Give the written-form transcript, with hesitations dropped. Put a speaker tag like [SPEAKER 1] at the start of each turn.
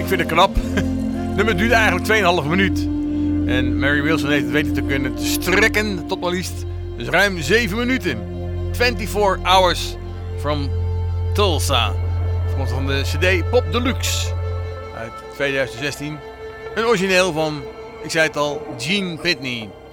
[SPEAKER 1] vind het knap. Het nummer duurde eigenlijk 2,5 minuut. En Mary Wilson heeft het weten te kunnen te strekken tot maar liefst dus ruim 7 minuten. 24 Hours from Tulsa. Komt van de CD Pop Deluxe uit 2016. Een origineel van, ik zei het al, Gene Pitney.